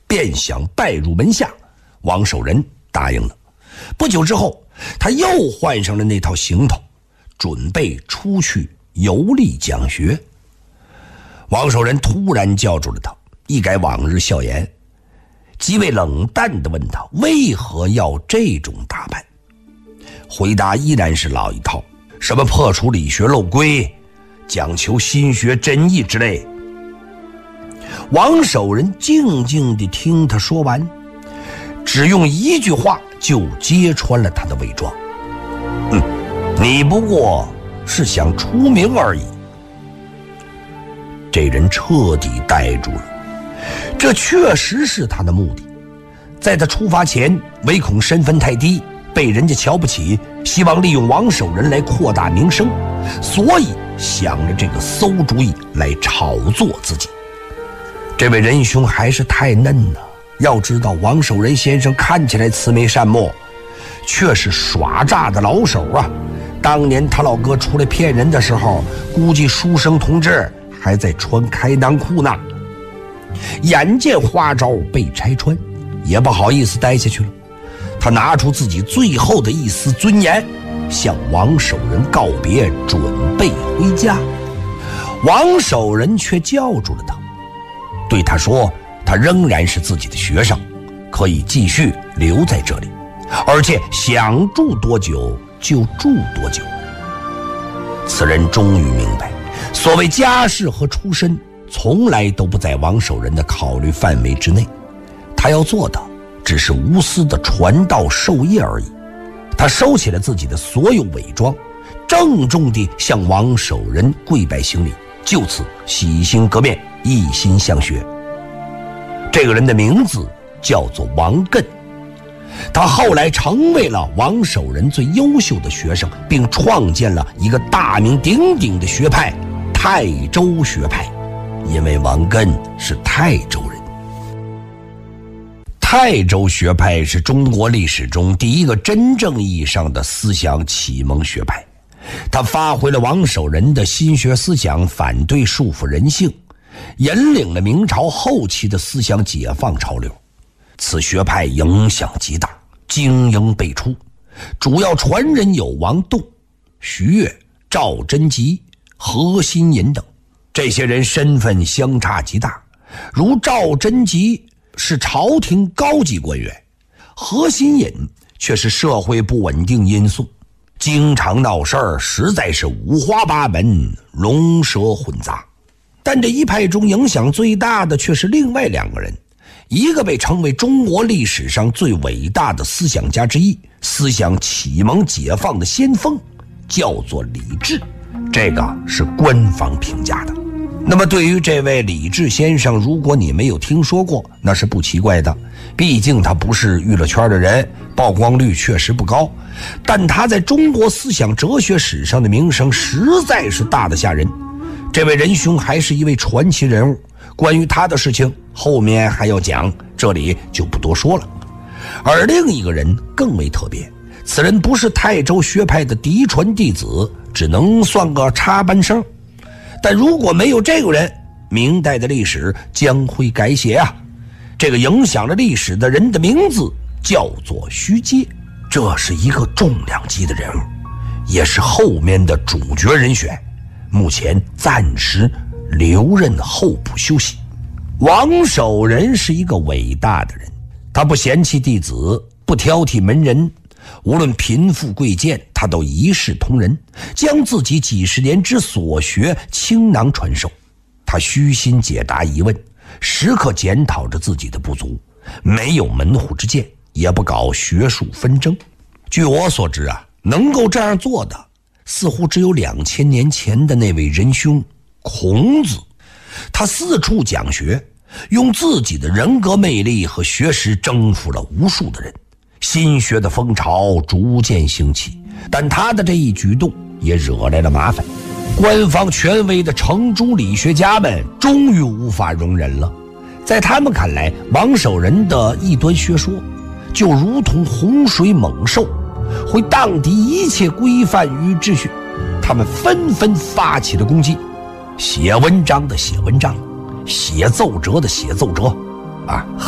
便想拜入门下。王守仁答应了。不久之后，他又换上了那套行头，准备出去游历讲学。王守仁突然叫住了他，一改往日笑颜，极为冷淡地问他为何要这种打扮。回答依然是老一套，什么破除理学漏规，讲求心学真意之类。王守仁静静地听他说完，只用一句话就揭穿了他的伪装。你不过是想出名而已。这人彻底呆住了，这确实是他的目的。在他出发前，唯恐身份太低被人家瞧不起，希望利用王守仁来扩大名声，所以想着这个馊主意来炒作自己。这位仁兄还是太嫩了，要知道王守仁先生看起来慈眉善目，却是耍诈的老手啊。当年他老哥出来骗人的时候，估计书生同志还在穿开裆裤呢。眼见花招被拆穿，也不好意思待下去了，他拿出自己最后的一丝尊严，向王守仁告别，准备回家。王守仁却叫住了他，对他说他仍然是自己的学生，可以继续留在这里，而且想住多久就住多久。此人终于明白，所谓家世和出身从来都不在王守仁的考虑范围之内，他要做的只是无私的传道授业而已。他收起了自己的所有伪装，郑重地向王守仁跪拜行礼，就此洗心革面，一心向学。这个人的名字叫做王艮，他后来成为了王守仁最优秀的学生，并创建了一个大名鼎鼎的学派——泰州学派，因为王艮是泰州人。泰州学派是中国历史中第一个真正意义上的思想启蒙学派，它发挥了王守仁的心学思想，反对束缚人性，引领了明朝后期的思想解放潮流。此学派影响极大，精英辈出，主要传人有王栋、徐悦、赵贞吉、何心隐等。这些人身份相差极大，如赵贞吉是朝廷高级官员，何心隐却是社会不稳定因素，经常闹事儿，实在是五花八门，龙蛇混杂。但这一派中影响最大的却是另外两个人，一个被称为中国历史上最伟大的思想家之一，思想启蒙解放的先锋，叫做李治，这个是官方评价的。那么对于这位李治先生，如果你没有听说过，那是不奇怪的，毕竟他不是娱乐圈的人，曝光率确实不高，但他在中国思想哲学史上的名声实在是大得吓人。这位仁兄还是一位传奇人物，关于他的事情后面还要讲，这里就不多说了。而另一个人更为特别，此人不是泰州学派的嫡传弟子，只能算个插班生。但如果没有这个人，明代的历史将会改写啊！这个影响了历史的人的名字叫做徐阶，这是一个重量级的人物，也是后面的主角人选，目前暂时留任候补休息。王守仁是一个伟大的人，他不嫌弃弟子，不挑剔门人，无论贫富贵贱，他都一视同仁，将自己几十年之所学倾囊传授。他虚心解答疑问，时刻检讨着自己的不足，没有门户之见，也不搞学术纷争。据我所知啊，能够这样做的似乎只有2000年前的那位仁兄孔子。他四处讲学，用自己的人格魅力和学识征服了无数的人，新学的风潮逐渐兴起，但他的这一举动也惹来了麻烦。官方权威的程朱理学家们终于无法容忍了，在他们看来，王守仁的异端学说就如同洪水猛兽，会荡涤一切规范与秩序。他们纷纷发起了攻击，写文章的写文章，写奏折的写奏折，